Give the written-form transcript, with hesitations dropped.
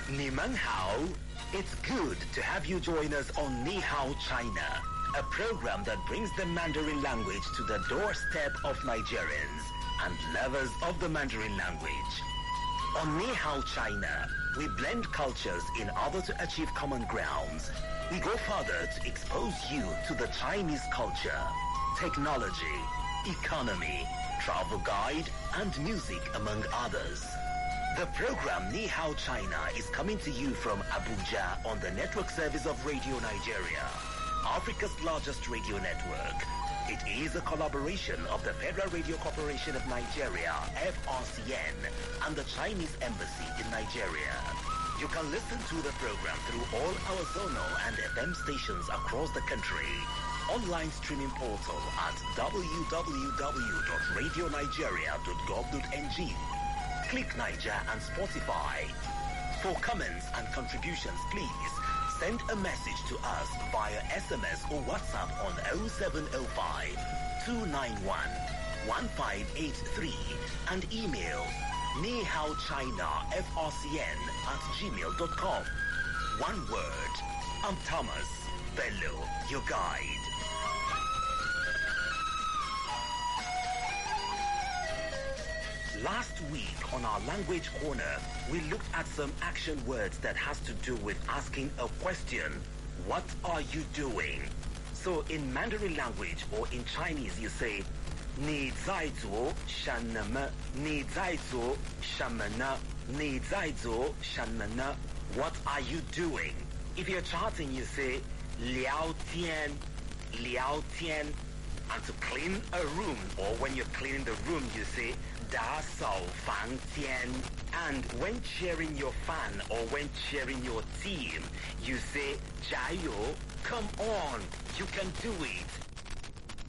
Ni Mang Hao. It's good to have you join us on Ni Hao China, a program that brings the Mandarin language to the doorstep of Nigerians and lovers of the Mandarin language. On Ni Hao China, we blend cultures in order to achieve common grounds. We go further to expose you to the Chinese culture, technology, economy, travel guide, and music, among others. The program Ni Hao China is coming to you from Abuja on the network service of Radio Nigeria, Africa's largest radio network. It is a collaboration of the Federal Radio Corporation of Nigeria, FRCN, and the Chinese Embassy in Nigeria. You can listen to the program through all our zonal and FM stations across the country. Online streaming portal at www.radionigeria.gov.ng. Click Niger and Spotify. For comments and contributions, please send a message to us via SMS or WhatsApp on 0705 291 1583 and email nihaochinafrcn@gmail.com. One word. I'm Thomas Bello, your guide. Last week on our language corner, we looked at some action words that has to do with asking a question. What are you doing? So in Mandarin language or in Chinese, you say, 你在做什么? 你在做什么呢? 你在做什么呢? What are you doing? If you're chatting, you say, 聊天, 聊天. And to clean a room, or when you're cleaning the room, you say, 打扫房间. And when cheering your fan or when cheering your team, you say, 加油, come on, you can do it.